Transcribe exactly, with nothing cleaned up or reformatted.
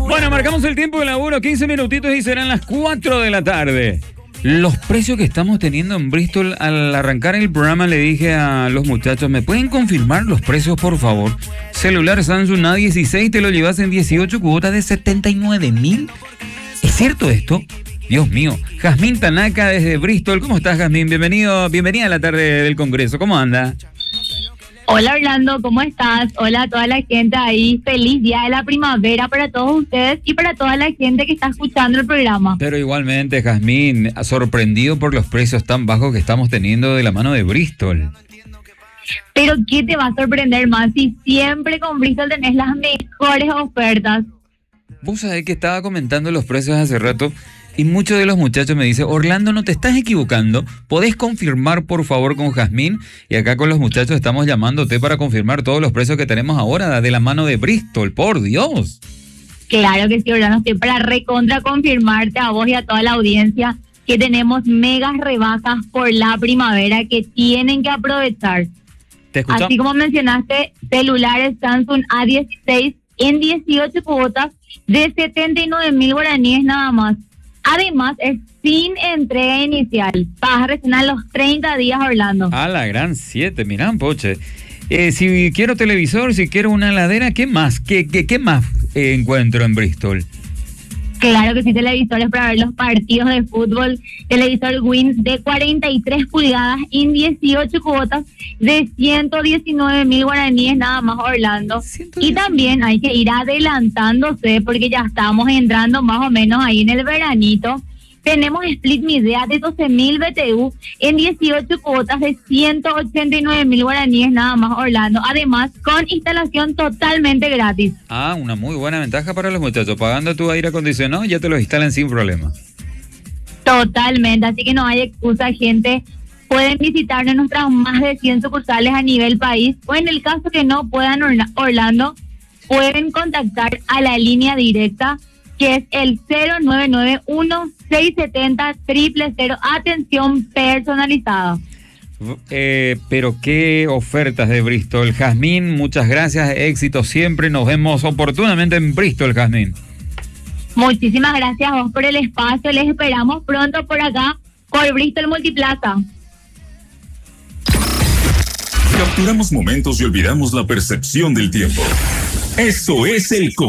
Bueno, marcamos el tiempo de laburo, quince minutitos y serán las cuatro de la tarde. Los precios que estamos teniendo en Bristol, al arrancar el programa le dije a los muchachos, ¿me pueden confirmar los precios, por favor? Celular Samsung A dieciséis te lo llevas en dieciocho cuotas de setenta y nueve mil. ¿Es cierto esto? Dios mío. Jazmín Tanaka desde Bristol. ¿Cómo estás, Jazmín? Bienvenido, bienvenida a la tarde del Congreso. ¿Cómo anda? Hola Orlando, ¿cómo estás? Hola a toda la gente ahí. Feliz día de la primavera para todos ustedes y para toda la gente que está escuchando el programa. Pero igualmente, Jazmín, sorprendido por los precios tan bajos que estamos teniendo de la mano de Bristol. Pero ¿qué te va a sorprender más si siempre con Bristol tenés las mejores ofertas? Vos sabés que estaba comentando los precios hace rato y muchos de los muchachos me dicen, Orlando, no te estás equivocando, ¿podés confirmar por favor con Jazmín? Y acá con los muchachos estamos llamándote para confirmar todos los precios que tenemos ahora de la mano de Bristol, por Dios. Claro que sí, Orlando, estoy para recontra confirmarte a vos y a toda la audiencia que tenemos megas rebajas por la primavera que tienen que aprovechar. ¿Te escuchó? Así como mencionaste, celulares Samsung A dieciséis en dieciocho cuotas de setenta y nueve mil guaraníes nada más. Además, es sin entrega inicial. Vas a reaccionar los treinta días, Orlando. A la gran siete, mirá, poche. Eh, si quiero televisor, si quiero una heladera, ¿qué más? ¿Qué, qué, qué más eh, encuentro en Bristol? Claro que sí, televisores para ver los partidos de fútbol. Televisor Wins de cuarenta y tres pulgadas en dieciocho cuotas de ciento diecinueve mil guaraníes nada más, Orlando. ciento diez. Y también hay que ir adelantándose porque ya estamos entrando más o menos ahí en el veranito. Tenemos Split Midea de doce mil B T U en dieciocho cuotas de ciento ochenta y nueve mil guaraníes nada más, Orlando. Además, con instalación totalmente gratis. Ah, una muy buena ventaja para los muchachos. Pagando tu aire acondicionado ya te lo instalan sin problema. Totalmente, así que no hay excusa, gente. Pueden visitarnos en nuestras más de cien sucursales a nivel país. O en el caso que no puedan, Orlando, pueden contactar a la línea directa que es el cero nueve nueve uno seis siete cero cero cero. Atención personalizada. Eh, pero qué ofertas de Bristol. Jazmín, muchas gracias, éxito siempre. Nos vemos oportunamente en Bristol, Jazmín. Muchísimas gracias a vos por el espacio. Les esperamos pronto por acá, por Bristol Multiplaza. Capturamos momentos y olvidamos la percepción del tiempo. Eso es el